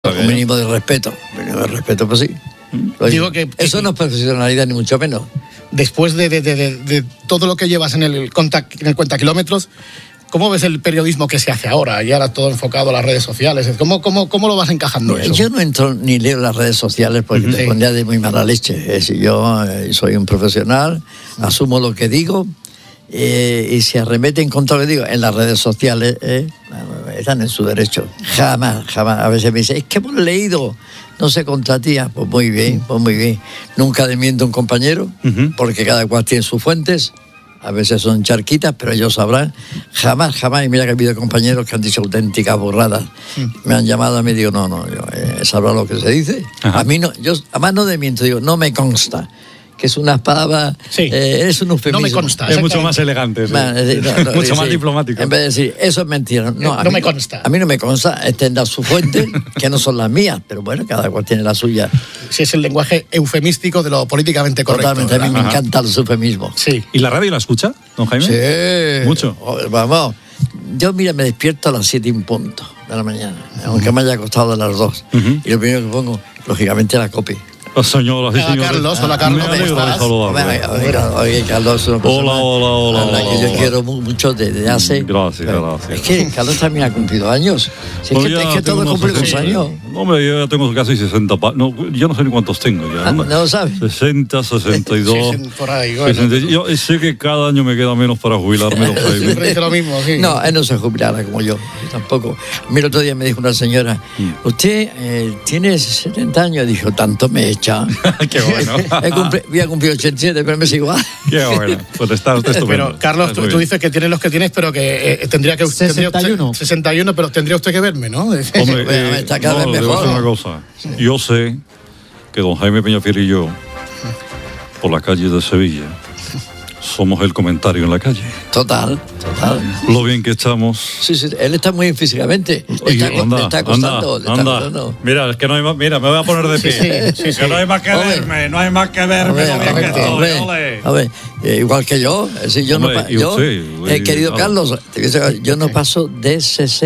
Un mínimo de respeto. Pues sí. Digo que eso no es profesionalidad, ni mucho menos. Después de todo lo que llevas en el cuentakilómetros, ¿cómo ves el periodismo que se hace ahora? Y ahora todo enfocado a las redes sociales. ¿Cómo lo vas encajando eso? Yo no entro ni leo las redes sociales porque te pondría de muy mala leche. Si yo soy un profesional, asumo lo que digo, y si arremeten contra lo que digo en las redes sociales, están en su derecho. Jamás. A veces me dicen, es que hemos leído, no sé, contra ti. Pues muy bien. Nunca desmiento a un compañero, porque cada cual tiene sus fuentes. A veces son charquitas, pero ellos sabrán. Jamás. Y mira que ha habido compañeros que han dicho auténticas burradas. Me han llamado a mí y digo, no, yo sabrá lo que se dice. A mí no, yo además no desmiento, digo, no me consta. Que es una palabra, es un eufemismo. No me consta. Es mucho más elegante. Sí. Mucho más diplomático. En vez de decir, eso es mentira. No me consta. A mí no me consta, tendrá su fuente, que no son las mías, pero bueno, cada cual tiene la suya. Sí, es el lenguaje eufemístico de lo políticamente correcto. Totalmente, a mí me encanta los eufemismos. Sí. ¿Y la radio la escucha, don Jaime? Sí. Mucho. Vamos, yo me despierto a las 7 en punto de la mañana, aunque me haya acostado a las 2. Y lo primero que pongo, lógicamente, la copia. Señoras y señores. Hola, Carlos. Me alegro de saludarle. Oye, Carlos, una persona hola. que yo quiero mucho desde hace. Gracias. Es que Carlos también ha cumplido años. Si es que todos cumplimos años. Hombre, yo ya tengo casi 60. Yo no sé ni cuántos tengo ya. ¿No lo sabes? 60, 62. Por ahí, bueno. 60, yo sé que cada año me queda menos para jubilarme. Siempre dice lo mismo, sí. No, él no se jubilará como yo tampoco. A mí el otro día me dijo una señora, usted tiene 70 años. Dijo, tanto me echa. Qué bueno. Voy a cumplir 87, pero me sigo igual. Qué bueno. Pues está estupendo. Pero, Carlos, tú dices que tienes los que tienes, pero que tendría que... 61, pero tendría usted que verme, ¿no? Hombre, está cada vez mejor. Debo decir una cosa. Yo sé que don Jaime Peñafiel y yo, por la calle de Sevilla, somos el comentario en la calle. Total. Lo bien que estamos. Sí, él está muy bien físicamente. Le está costando. Mira, es que no hay más. Mira, me voy a poner de pie. Sí. Que no hay más que verme. No hay más que verme. A ver, igual que yo. Querido Carlos, yo no paso de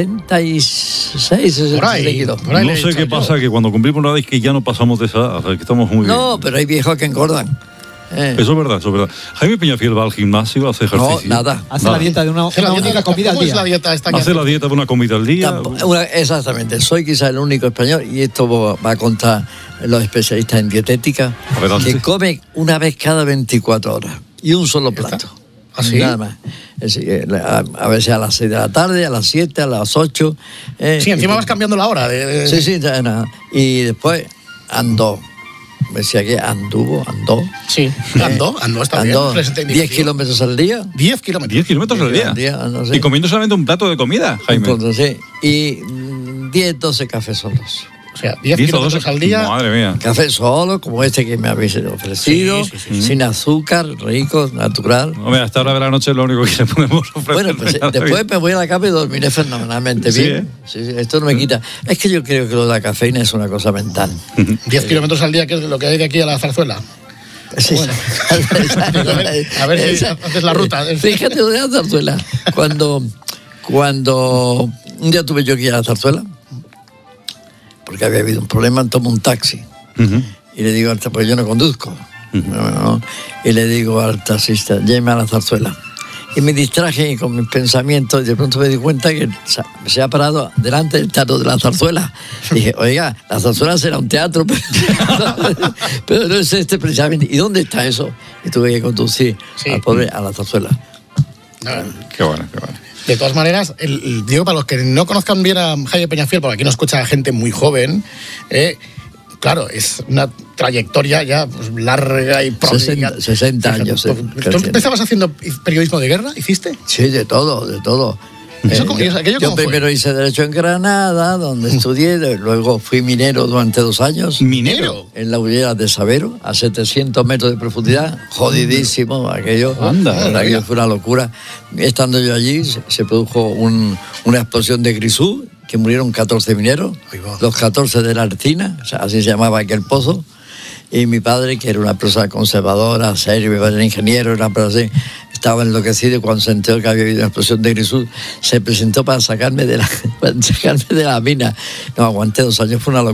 66 kilos. No sé qué pasa, que cuando cumplimos una vez que ya no pasamos de esa, que estamos muy bien. No, pero hay viejos que engordan. Eso es verdad. Jaime Peñafiel va al gimnasio, hace ejercicio. No, nada. Hace la dieta de una única comida al día. ¿Cómo es la dieta esta que hace la dieta de una comida al día? Exactamente. Soy quizás el único español, y esto va contra los especialistas en dietética, que come una vez cada 24 horas y un solo plato. ¿Así? Nada más. A veces a las 6 de la tarde, a las 7, a las 8. Sí, encima vas cambiando la hora. Sí, nada. Y después andó. Me decía que andó. Sí, andó, está bien. 10 kilómetros al día. 10 kilómetros. 10 kilómetros al día. No sé. Y comiendo solamente un plato de comida, Jaime. Sí. Y 10, 12 cafés solos. O sea, 10 kilómetros al día. Madre mía. Café solo, como este que me habéis ofrecido, sin azúcar, rico, natural. Hombre, hasta ahora de la noche es lo único que le podemos ofrecer. Bueno, pues después me voy a la cama y dormiré fenomenalmente bien. Sí, esto no me quita. Es que yo creo que lo de la cafeína es una cosa mental. 10 kilómetros al día, que es lo que hay de aquí a la Zarzuela. Sí. Bueno. A ver si haces la ruta. Fíjate lo de la Zarzuela. Cuando un día tuve yo que ir a la Zarzuela, porque había habido un problema, tomo un taxi. Y le digo al taxista, pues yo no conduzco. Y le digo al taxista, llévame a la Zarzuela. Y me distraje con mis pensamientos y de pronto me di cuenta que se ha parado delante del teatro de la Zarzuela. Dije, oiga, la Zarzuela será un teatro, pero no es este precisamente. ¿Y dónde está eso? Y tuve que conducir al pobre a la Zarzuela. Qué bueno. De todas maneras, digo, para los que no conozcan bien a Jaime Peñafiel, porque aquí nos escucha gente muy joven, claro, es una trayectoria ya larga y prolífica. 60 años. ¿Tú empezabas haciendo periodismo de guerra? ¿Hiciste? Sí, de todo. Yo primero hice Derecho en Granada, donde estudié, luego fui minero durante 2 años. ¿Minero? En la Ullera de Sabero, a 700 metros de profundidad, jodidísimo aquello. Aquello fue una locura. Estando yo allí, se produjo una explosión de grisú, que murieron 14 mineros, los 14 de la Arcina, o sea, así se llamaba aquel pozo. Y mi padre, que era una persona conservadora, serio, mi padre era ingeniero, era una persona así, estaba enloquecido, y cuando se enteró que había habido una explosión de grisú, se presentó para sacarme de la mina. No, aguanté 2 años, fue una locura.